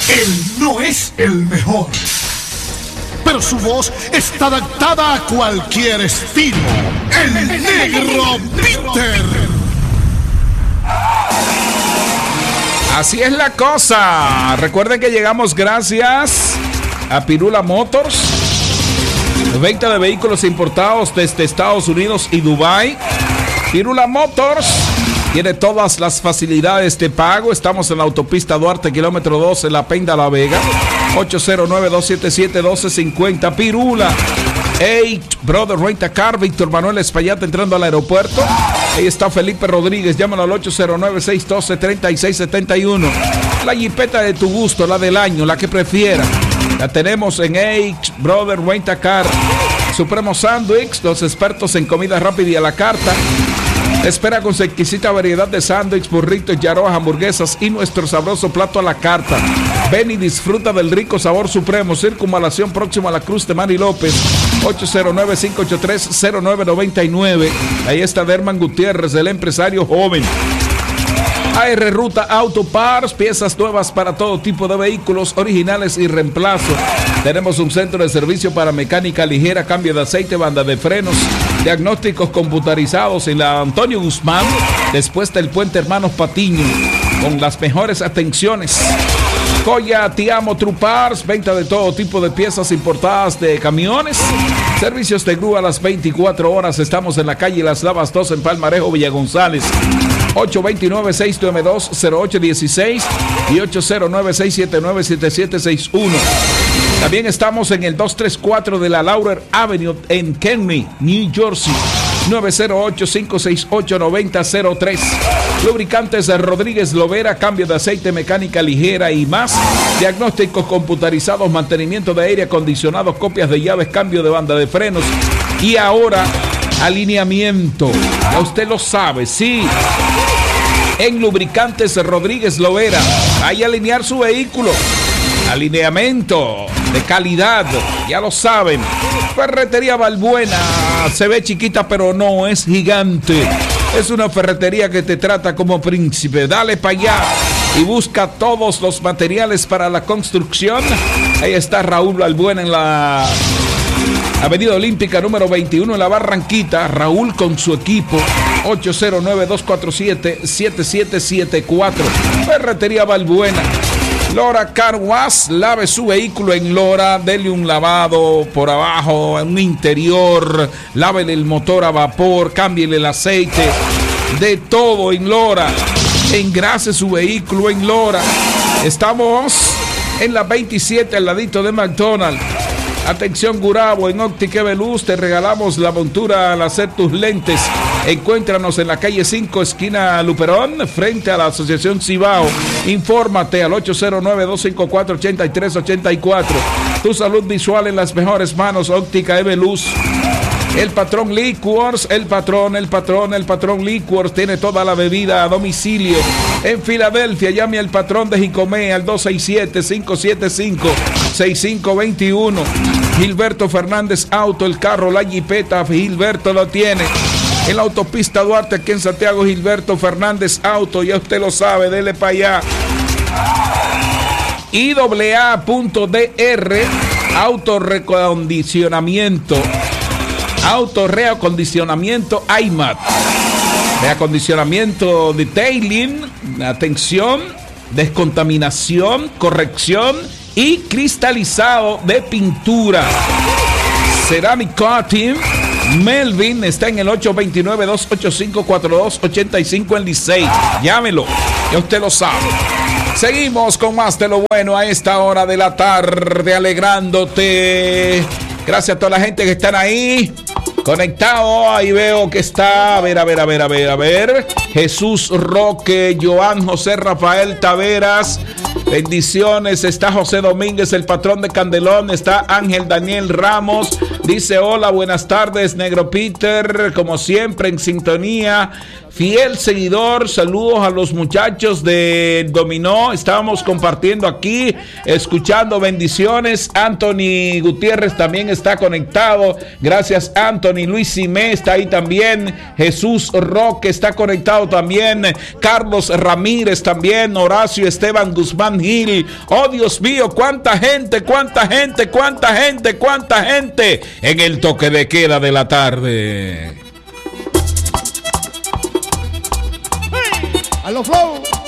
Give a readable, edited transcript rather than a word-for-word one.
Él no es el mejor, pero su voz está adaptada a cualquier estilo. El Negro Peter. Así es la cosa. Recuerden que llegamos gracias a Pirula Motors. Venta de vehículos importados desde Estados Unidos y Dubái. Pirula Motors tiene todas las facilidades de pago. Estamos en la autopista Duarte, kilómetro 12, La Penda, La Vega. 809-277-1250. Pirula. Hey, Brother Rent a Car, Víctor Manuel Espaillat entrando al aeropuerto. Ahí está Felipe Rodríguez, llámalo al 809-612-3671. La jipeta de tu gusto, la del año, la que prefiera. La tenemos en Hey, Brother Rent a Car. Supremo Sandwich, los expertos en comida rápida y a la carta. Espera con su exquisita variedad de sándwiches, burritos, yaroas, hamburguesas y nuestro sabroso plato a la carta. Ven y disfruta del rico sabor supremo. Circunvalación próximo a la Cruz de Mari López. 809-583-0999. Ahí está Derman Gutiérrez, el empresario joven. AR Ruta Auto Parts, piezas nuevas para todo tipo de vehículos, originales y reemplazo. Tenemos un centro de servicio para mecánica ligera, cambio de aceite, banda de frenos, diagnósticos computarizados en la Antonio Guzmán, después del Puente Hermanos Patiño, con las mejores atenciones. Coya, Te Amo, True Parts, venta de todo tipo de piezas importadas de camiones, servicios de grúa a las 24 horas. Estamos en la calle Las Lavas 2 en Palmarejo, Villa González. 829-692-0816 y 809-679-7761. También estamos en el 234 de la Laurel Avenue en Kenny, New Jersey. 908-568-9003. Lubricantes de Rodríguez Lovera, cambio de aceite, mecánica ligera y más. Diagnósticos computarizados, mantenimiento de aire acondicionado, copias de llaves, cambio de banda de frenos. Y ahora, alineamiento. Ya usted lo sabe, sí. En Lubricantes Rodríguez Lovera, vaya a alinear su vehículo. Alineamiento de calidad, ya lo saben. Ferretería Balbuena, se ve chiquita pero no es gigante. Es una ferretería que te trata como príncipe. Dale para allá y busca todos los materiales para la construcción. Ahí está Raúl Balbuena en la Avenida Olímpica número 21 en la Barranquita. Raúl con su equipo. 809-247-7774. Ferretería Balbuena. Lora Car Wash, lave su vehículo en Lora, dele un lavado por abajo, en un interior, lávele el motor a vapor, cámbiele el aceite, de todo en Lora. Engrase su vehículo en Lora. Estamos en la 27 al ladito de McDonald's. Atención Gurabo, en Óptica Veluz te regalamos la montura al hacer tus lentes. Encuéntranos en la calle 5, esquina Luperón, frente a la Asociación Cibao. Infórmate al 809-254-8384. Tu salud visual en las mejores manos, Óptica Eveluz. El Patrón Liquors, el patrón Liquors tiene toda la bebida a domicilio. En Filadelfia, llame al patrón de Jicomé al 267-575-6521. Gilberto Fernández Auto, el carro, la jipeta, Gilberto lo tiene. En la autopista Duarte, aquí en Santiago, Gilberto Fernández Auto, ya usted lo sabe, dele para allá. IAA.DR, autorreacondicionamiento IMAT. Reacondicionamiento, detailing, atención, descontaminación, corrección y cristalizado de pintura. Ceramic Coating. Melvin está en el 829-285-4285 en Licey. Llámelo, ya usted lo sabe. Seguimos con más de lo bueno a esta hora de la tarde, alegrándote. Gracias a toda la gente que están ahí conectado. Ahí veo que está, a ver. Jesús Roque, Joan José Rafael Taveras. Bendiciones. Está José Domínguez, el patrón de Candelón. Está Ángel Daniel Ramos. Dice, hola, buenas tardes, Negro Peter, como siempre en sintonía, fiel seguidor, saludos a los muchachos de Dominó, estábamos compartiendo aquí, escuchando, bendiciones. Anthony Gutiérrez también está conectado, gracias Anthony. Luis Simé está ahí también, Jesús Roque está conectado también, Carlos Ramírez también, Horacio Esteban Guzmán Gil. Oh Dios mío, cuánta gente en el toque de queda de la tarde. A los flow.